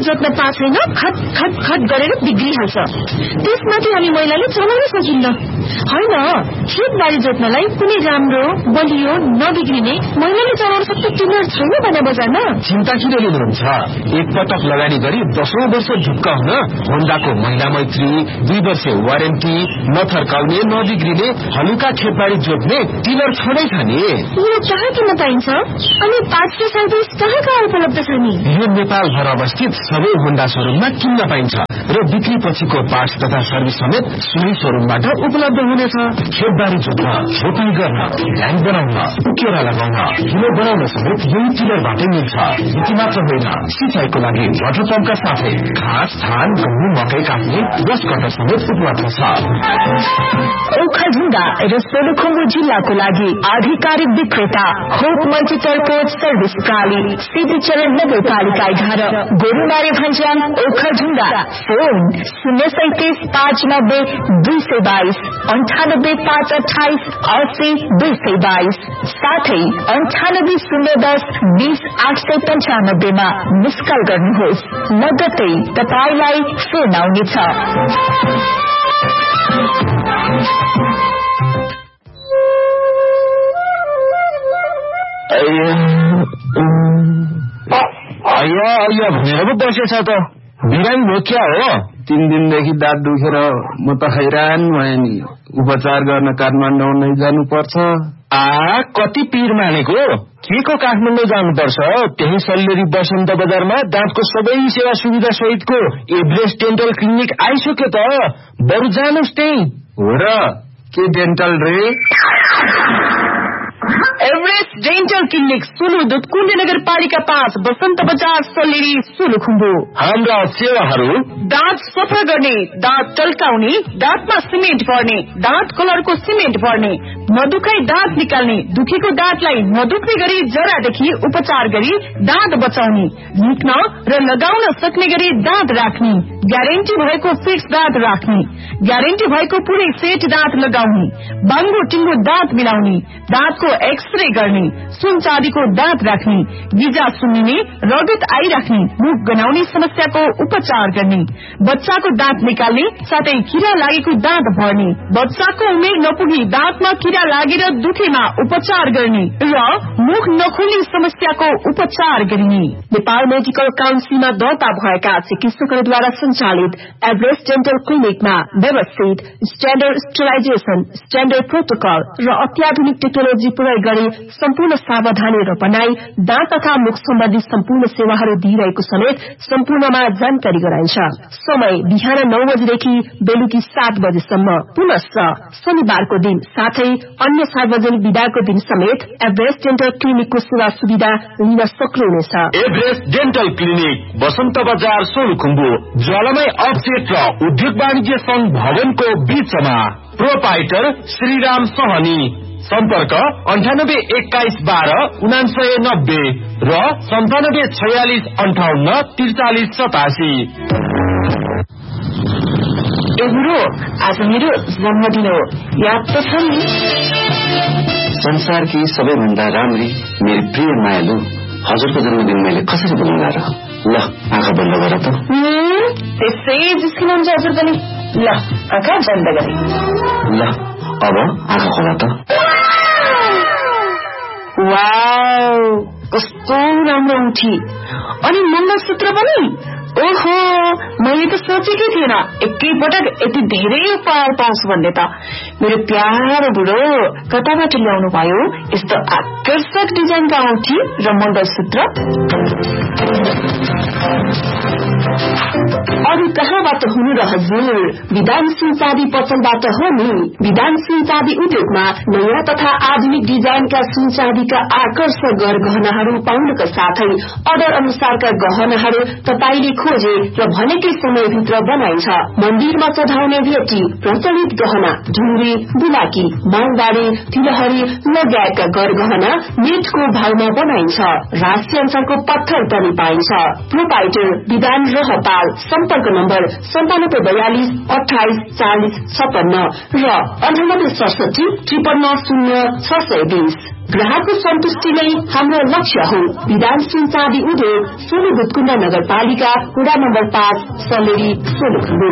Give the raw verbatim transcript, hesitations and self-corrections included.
जोत्न पाएको छैन खट खट खट गरेर बिग्रिहाल्छ। त्यसमाथि हामी महिलाले चलाउन सकिन्न। होइन, खेतबारी जोत्नलाई कुनै राम्रो बलियो नबिग्रिने महिलाले चलाउन सक्ने टिलर छैन भने बजारमा। चिन्ता किन लिनुहुन्छ? एक पटक लगानी गरी दशौं वर्ष ढुक्क हुन होन्डाको महिला मैत्री, दुई वर्ष वारेन्टी, नथर्काउने नबिग्रिने हलुका खेतबारी जोत्ने टिलर छँदैछ नि। यो कहाँ किन्न पाइन्छ अनि पार्ट्स र सर्भिस कहाँ कहाँ उपलब्ध छ नि? यो नेपालभर अवस्थित सबै होन्डा शोरूममा किन्न पाइन्छ र बिक्री पछिको पार्ट्स तथा सर्भिस समेत सोही शोरूमबाट उपलब्ध हुनेछ। खेतबारी जोत्न, रोपाई गर्न, ध्यान बनाउन, उकेरा लगाउन, हिलो बनाउन समेत यही टिलरबाटै मिल्छ। यति मात्र होइन, सिंचाइको लागि वाटर पम्पका साथै घाँस, धान, गहुँ, मकै काट्ने ब्रस कटर समेत उपलब्ध छ। ओखलढुङ्गा र सोलुखुम्बु जिल्लाको लागि आधिकारिक विक्रेता होप मल्टिपर्पज सर्भिस प्रणाली, सिद्धिचरण नगरपालिका एघार, गोरुमारी भन्ज्याङ, ओखलढुङ्गा। फोन शून्य सैतिस पाँच नब्बे दुई सय बाइस अन्ठानब्बे पाँच अठाइस अस्सी दुई सय बाइस, साथै अन्ठानब्बे शून्य दस बीस आठ सय पन्चानब्बेमा मिस कल गर्नुहोस्। लगत्तै तपाईलाई फोन आउनेछ। अయ్యా अయ్या भनेर पो बसेछ त। बिरामी हो क्या हो? तीन दिनदेखि दाँत दुखेर म त हैरान भएँ नि। उपचार गर्न काठमाडौँ नै जानुपर्छ। आ कति पीर मानेको? के को काठमाडौँ जानुपर्छ? त्यही सल्लेरी बसन्त बजारमा दाँतको सबै सेवा सुविधा सहितको एभरेस्ट डेन्टल क्लिनिक आइसक्यो त। बरु जानुहोस् त्यही। हो र? के डेन्टल रे? एभरेस्ट डेन्टल क्लिनिक सुलुदुत कुण्ड नगरपालिका पाँच, बसन्त बजार, सल्लेरी, सोलुखुम्बु। हाम्रा सेवाहरू: दाँत सफा गर्ने, दाँत टल्काउने, दाँतमा सिमेन्ट भर्ने, दाँत कलरको सिमेन्ट भर्ने, नदुखाई दाँत निकाल्ने, दुखेको दाँतलाई नदुख्ने गरी जरादेखि उपचार गरी दाँत बचाउने, निक्न र लगाउन सक्ने गरी दाँत राख्ने, ग्यारेन्टी भएको फिक्स दाँत राख्ने, ग्यारेन्टी भएको पुरै सेट दाँत लगाउने, बाङ्गो टिङ्गो दाँत मिलाउने, दाँतको एक्सरे गर्ने, सुन चाँदीको दाँत राख्ने, गिजा सुन्निने, रगत आइराख्ने, मुख गनाउने समस्याको उपचार गर्ने, बच्चाको दाँत निकाल्ने, साथै किरा लागेको दाँत भर्ने, बच्चाको उमेर नपुगी दाँतमा किरा लागेर दुखेमा उपचार गर्ने र मुख नखुल्ने समस्याको उपचार गरिने। नेपाल मेडिकल काउन्सिलमा दर्ता भएका चिकित्सकहरूद्वारा सञ्चालित एभरेस्ट डेन्टल क्लिनिकमा व्यवस्थित स्ट्याण्डर्ड स्टेलाइजेसन, स्ट्याण्डर्ड प्रोटोकल र अत्याधुनिक टेक्नोलोजी प्रयोग गरी सम्पूर्ण सावधानी र बनाई दाँत तथा मुख सम्बन्धी सम्पूर्ण सेवाहरू दिइरहेको समेत सम्पूर्णमा जानकारी गराइन्छ। समय बिहान नौ बजेदेखि बेलुकी सात बजेसम्म। पुनश्च शनिबारको दिन साथै अन्य सार्वजनिक विदाको दिन समेत एभरेस्ट डेन्टल क्लिनिकको सेवा सुविधा लिन सक्नुहुनेछ। एभरेस्ट डेन्टल क्लिनिक, बसन्त बजार, सोलुखुम्बु, ज्वालामाई अफसेट र उद्योग वाणिज्य संघ भवनको बीचमा। प्रोपाइटर श्रीराम सहनी। सम्पर्क अन्ठानब्बे एक्काइस बाह्र उनासय नब्बे र सन्तानब्बे छयालिस अन्ठाउन्न त्रिचालिस सतासी। ए बुढो, आज मेरो जन्मदिन हो, याद त छ नि? संसारकी सबैभन्दा राम्री मेरो प्रिय मायालु हजुरको जन्मदिन मैले कसरी बोलाउला र? ल आँखा बन्द गर त। त्यसै जिस्किनुहुन्छ हजुर पनि। ल आँखा बन्द गरे। ल अब आँखा खोला त। वाउ, कस्तो राम्रो उठी। अनि मङ्गलसूत्र पनि? ओहो, मैले त सोचेकै थिएन एकैपटक यति धेरै उपहार पाउँछु भन्ने त। मेरो प्यारो बुढो, कताबाट ल्याउनु भयो यस्तो आकर्षक डिजाइनका औँठी र मङ्गलसूत्र? अरू कहाँबाट हुनु र हजुर? विधानशील चाँदी पसलबाट हो नि। विधानशील चाँदी उद्योगमा नयाँ तथा आधुनिक डिजाइनका सुन चाँदीका आकर्षक गहनाहरू पाउनका साथै अर्डर अनुसारका गहनाहरू तपाईले खोजे र भनेकै समयभित्र बनाइन्छ। मन्दिरमा चढाउने भेटी, प्रचलित गहना, ढुङ्ग्री, ढुङ्गे बुलाकी मालबारी तिलहरी लगायतका गरगहना नेटको भावमा बनाइन्छ। राशि अनुसारको पत्थर पनि पाइन्छ। प्रोपाइटर विधान रहपाल सम्पर्क नम्बर सन्तानब्बे बयालिस अठाइस चालिस छपन्न र अन्ठानब्बे सडसठी त्रिपन्न शून्य छ सय बीस। ग्राहकको सन्तुष्टि नै हाम्रो लक्ष्य हो। विधान सुन चाँदी उद्योग सोलु भुतकुण्ड नगरपालिका वडा नम्बर पाँच सलेरी सोलुखुम्बु।